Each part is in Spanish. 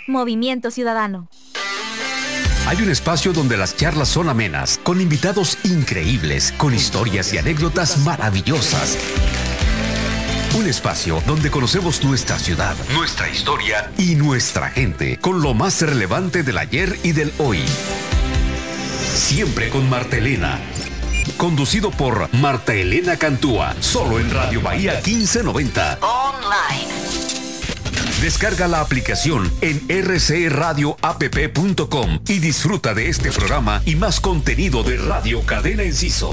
Movimiento Ciudadano. Hay un espacio donde las charlas son amenas, con invitados increíbles, con historias y anécdotas maravillosas. Un espacio donde conocemos nuestra ciudad, nuestra historia y nuestra gente, con lo más relevante del ayer y del hoy. Siempre con Marta Elena. Conducido por Marta Elena Cantúa, solo en Radio Bahía 1590. Online. Descarga la aplicación en rcradioapp.com y disfruta de este programa y más contenido de Radio Cadena Enciso.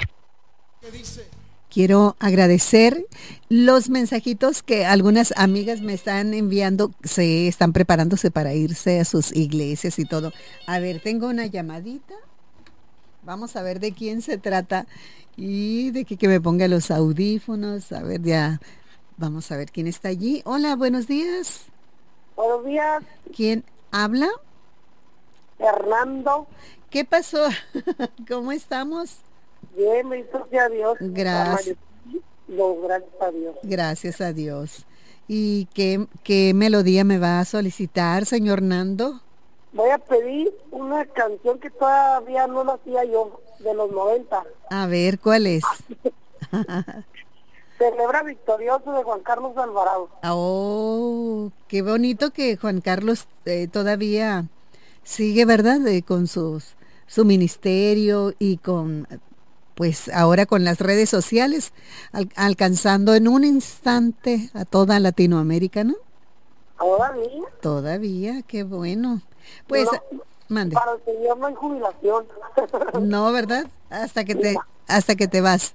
Quiero agradecer los mensajitos que algunas amigas me están enviando, se están preparándose para irse a sus iglesias y todo. A ver, tengo una llamadita. Vamos a ver de quién se trata y de que me ponga los audífonos. A ver, ya. Vamos a ver quién está allí. Hola, buenos días. Buenos días. ¿Quién habla? Fernando. ¿Qué pasó? ¿Cómo estamos? Bien, gracias a Dios. Gracias. Gracias a Dios. Gracias a Dios. ¿Y qué melodía me va a solicitar, señor Nando? Voy a pedir una canción que todavía no nacía yo, de los 90. A ver, ¿cuál es? Celebra Victorioso, de Juan Carlos Alvarado. Oh, qué bonito que Juan Carlos todavía sigue, ¿verdad? Con su ministerio y con, pues ahora con las redes sociales, alcanzando en un instante a toda Latinoamérica, ¿no? ¿Todavía? Todavía, qué bueno. Pues, no, mande. Para el señor no hay jubilación. No, ¿verdad? Hasta que te vas.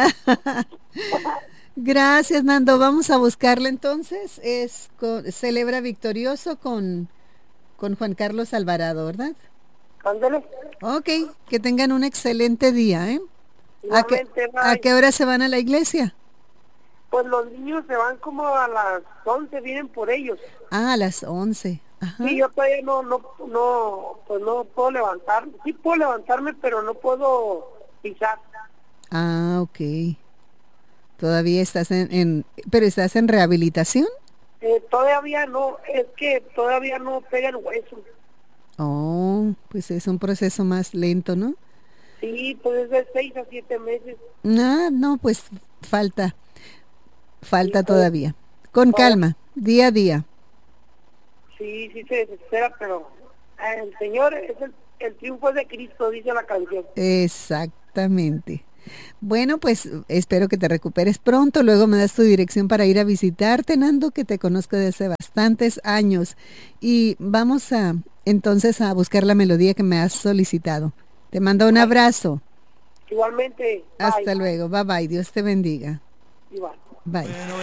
Gracias, Nando. Vamos a buscarla entonces. Celebra Victorioso con Juan Carlos Alvarado, ¿verdad? Ándale. Ok, que tengan un excelente día, ¿eh? ¿A qué hora se van a la iglesia? Pues los niños se van como a las 11, vienen por ellos. Ah, a las 11. Ajá. Sí, yo todavía pues no puedo levantarme. Sí puedo levantarme, pero no puedo pisar. Ah, ok. ¿Todavía estás pero estás en rehabilitación? Todavía no, es que todavía no pega el hueso. Oh, pues es un proceso más lento, ¿no? Sí, pues es de 6 a 7 meses. Ah, no, pues falta Sí, todavía. Con calma, día a día. Sí, se desespera, pero el Señor es el triunfo de Cristo, dice la canción. Exactamente. Bueno, pues espero que te recuperes pronto. Luego me das tu dirección para ir a visitarte, Nando, que te conozco desde hace bastantes años. Y vamos entonces a buscar la melodía que me has solicitado. Te mando un abrazo. Igualmente. Hasta luego. Bye bye. Dios te bendiga. Igual. Bye.